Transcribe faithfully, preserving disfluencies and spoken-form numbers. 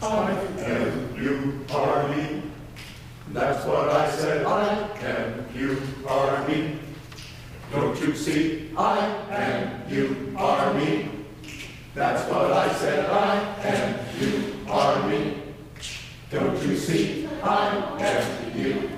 I am you are me. That's what I said. I am you are me. Don't you see? I am you are me. That's what I said. I am you are me. Don't you see? I am you